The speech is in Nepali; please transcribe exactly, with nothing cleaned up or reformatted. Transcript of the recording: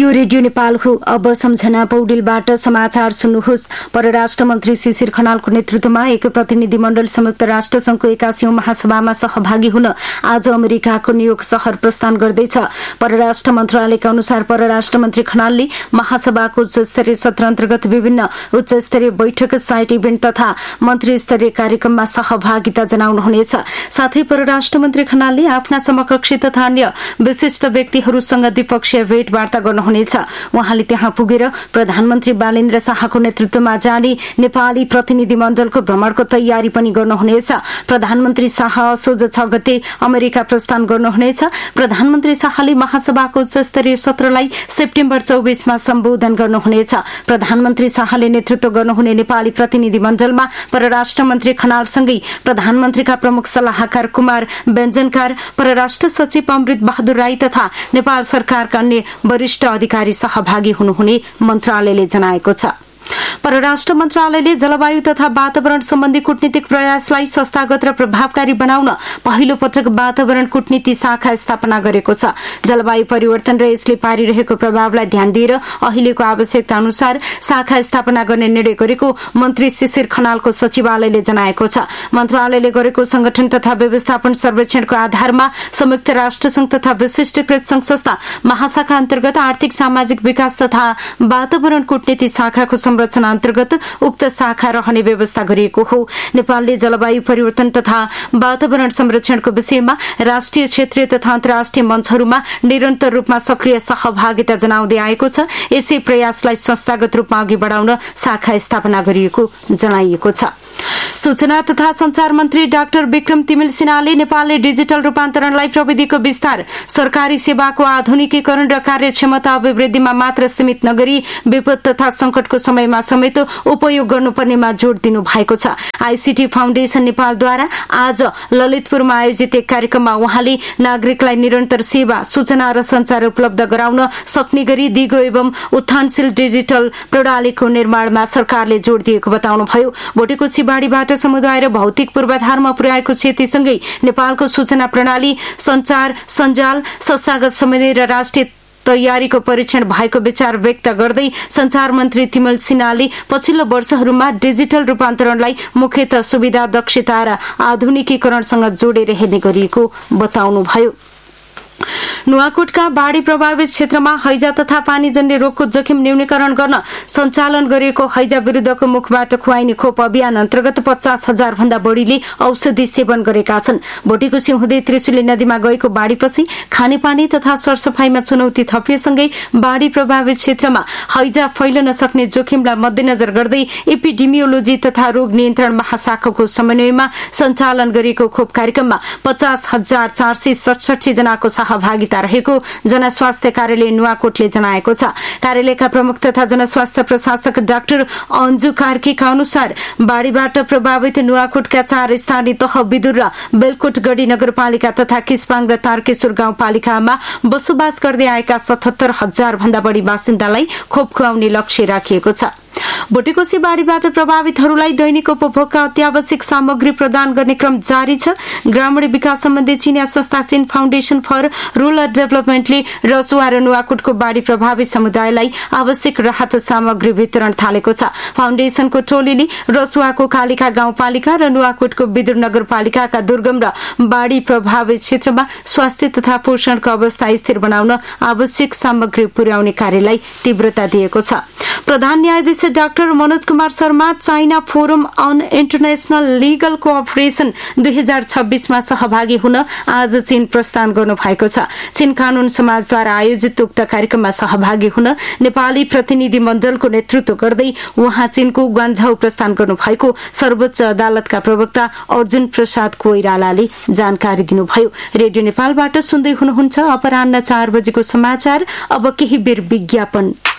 यो रेडियो नेपाल हो। अब सम्झना पौडेलबाट समाचार सुन्नुहोस्। परराष्ट्र मन्त्री शिशिर खनालको नेतृत्वमा एक प्रतिनिधि मण्डल संयुक्त राष्ट्र संघको एकासीौं महासभामा सहभागी हुन आज अमेरिकाको न्यूयोर्क शहर प्रस्थान गर्दैछ। परराष्ट्र मन्त्रालयका अनुसार परराष्ट्र मन्त्री खनालले महासभाको उच्च स्तरीय सत्र अन्तर्गत विभिन्न उच्च स्तरीय बैठक, साइट इभेन्ट तथा मन्त्री स्तरीय कार्यक्रममा सहभागिता जनाउनुहुनेछ। साथै परराष्ट्र मन्त्री खनालले आफ्ना समकक्षी तथा अन्य विशिष्ट व्यक्तिहरूसँग द्विपक्षीय भेटवार्ता गर्नुहुनेछ। उहाँले त्यहाँ पुगेर प्रधानमन्त्री बालेन्द्र शाहको नेतृत्वमा जाने नेपाली प्रतिनिधि मण्डलको भ्रमणको तयारी पनि गर्नुहुनेछ। प्रधानमन्त्री शाह असोज छ गते अमेरिका प्रस्थान गर्नुहुनेछ। प्रधानमन्त्री शाहले महासभाको उच्च स्तरीय सत्रलाई सेप्टेम्बर चौबीसमा सम्बोधन गर्नुहुनेछ। प्रधानमन्त्री शाहले नेतृत्व गर्नुहुने नेपाली प्रतिनिधि मण्डलमा परराष्ट्र मन्त्री खनालसँगै प्रधानमन्त्रीका प्रमुख सल्लाहकार कुमार व्यञ्जनकार, परराष्ट्र सचिव अमृत बहादुर राई तथा नेपाल सरकारका अन्य वरिष्ठ अधिकारी सहभागी हुनुहुने मन्त्रालयले जनाएको छ। परराष्ट्र मन्त्रालयले जलवायु तथा वातावरण सम्बन्धी कूटनीतिक प्रयासलाई संस्थागत र प्रभावकारी बनाउन पहिलो पटक वातावरण कूटनीति शाखा स्थापना गरेको छ। जलवायु परिवर्तन र यसले पारिरहेको प्रभावलाई ध्यान दिएर अहिलेको आवश्यकता अनुसार शाखा स्थापना गर्ने निर्णय गरेको मन्त्री शिशिर खनालको सचिवालयले जनाएको छ। मन्त्रालयले गरेको संगठन तथा व्यवस्थापन सर्वेक्षणको आधारमा संयुक्त राष्ट्र संघ तथा विशिष्टकृत संघ संस्था महाशाखा अन्तर्गत आर्थिक सामाजिक विकास तथा वातावरण कूटनीति शाखाको संरचना अन्तर्गत उक्त शाखा रहने व्यवस्था गरिएको हो। नेपालले जलवायु परिवर्तन तथा वातावरण संरक्षणको विषयमा राष्ट्रिय, क्षेत्रीय तथा अन्तर्राष्ट्रिय मञ्चहरूमा निरन्तर रूपमा सक्रिय सहभागिता जनाउँदै आएको छ। यसै प्रयासलाई संस्थागत रूपमा अघि बढाउन शाखा स्थापना गरिएको जनाइएको छ। सूचना तथा संचार मन्त्री डाक्टर विक्रम तिमिल सिन्हाले नेपालले डिजिटल रूपान्तरणलाई प्रविधिको विस्तार, सरकारी सेवाको आधुनिकीकरण र कार्यक्षमता अभिवृद्धिमा मात्र सीमित नगरी विपद तथा संकटको समयमा समेत उपयोग गर्नुपर्नेमा जोड़ दिनु भएको छ। आईसीटी फाउन्डेशन नेपालद्वारा आज ललितपुरमा आयोजित एक कार्यक्रममा उहाँले नागरिकलाई निरन्तर सेवा, सूचना र संचार उपलब्ध गराउन सक्ने गरी दिगो एवं उत्थानशील डिजिटल प्रणालीको निर्माणमा सरकारले जोड़ दिएको बताउनुभयो। भोटेकोशी बाढीबाट समुदाय र भौतिक पूर्वाधारमा पुर्याएको क्षतिसँगै नेपालको सूचना प्रणाली, संचार सञ्जाल, संस्थागत समन्वय र राष्ट्रिय तयारीको परीक्षण भएको विचार व्यक्त गर्दै संचार मन्त्री तिमल सिन्हाले पछिल्लो वर्षहरूमा डिजिटल रूपान्तरणलाई मुख्यतः सुविधा, दक्षता र आधुनिकीकरणसँग जोडेर हेर्ने गरिएको बताउनुभयो। नुवाकोटका बाढ़ी प्रभावित क्षेत्रमा हैजा तथा पानीजन्य रोगको जोखिम न्यूनीकरण गर्न सञ्चालन गरिएको हैजा विरुद्धको मुखबाट खुवाइने खोप अभियान अन्तर्गत पचास हजार भन्दा बढ़ीले औषधि सेवन गरेका छन्। भोटेकोशी हुँदै त्रिशुली नदीमा गएको बाढ़ीपछि खानेपानी तथा सरसफाईमा चुनौती थपिएसँगै बाढ़ी प्रभावित क्षेत्रमा हैजा फैलन सक्ने जोखिमलाई मध्यनजर गर्दै एपिडेमियोलोजी तथा रोग नियन्त्रण महाशाखाको समन्वयमा सञ्चालन गरिएको खोप कार्यक्रममा पचास हजार चार सय सडसठी जनाको सहभागिता रहेको जनस्वास्थ्य कार्यालय नुवाकोटले जनाएको छ। कार्यालयका प्रमुख तथा जनस्वास्थ्य प्रशासक डाक्टर अन्जु कार्कीका अनुसार बाढ़ीबाट प्रभावित नुवाकोटका चार स्थानीय तह विदुर र बेलकोटगढ़ी नगरपालिका तथा किस्पाङ र तारकेश्वर गाउँपालिकामा बसोबास गर्दै आएका सतहत्तर हजार भन्दा बढ़ी बासिन्दालाई खोप खुवाउने लक्ष्य राखिएको छ। भोटेकोशी बाढ़ीबाट प्रभावितहरूलाई दैनिक उपभोगका अत्यावश्यक सामग्री प्रदान गर्ने क्रम जारी छ। ग्रामीण विकास सम्बन्धी चीनिया संस्था चीन फाउन्डेशन फर रूरल डेभलपमेन्टले रसुवा र नुवाकोटको बाढ़ी प्रभावित समुदायलाई आवश्यक राहत सामग्री वितरण थालेको छ। फाउन्डेशनको टोलीले रसुवाको कालिका गाउँपालिका र नुवाकोटको विदुर नगरपालिकाका दुर्गम र बाढ़ी प्रभावित क्षेत्रमा स्वास्थ्य तथा पोषणको अवस्था स्थिर बनाउन आवश्यक सामग्री पुर्याउने कार्यलाई तीव्रता दिएको छ। प्रधान न्यायाधीश doctor Manoj Kumar Sharma China forum on international legal cooperation दुई हजार छब्बीसमा सहभागी हुन आज चीन प्रस्थान गर्नु भएको छ। चीन कानून समाजद्वारा आयोजित उक्त कार्यक्रममा सहभागी हुन नेपाली प्रतिनिधि मण्डलको नेतृत्व गर्दै उहाँ चीनको ग्वान्झाउ प्रस्थान गर्नु भएको सर्वोच्च अदालतका प्रवक्ता अर्जुन प्रसाद कोइरालाले जानकारी दिनुभयो। रेडियो नेपालबाट सुन्दै हुनुहुन्छ अपराह्न चार बजेको समाचार। अब केही बेर विज्ञापन।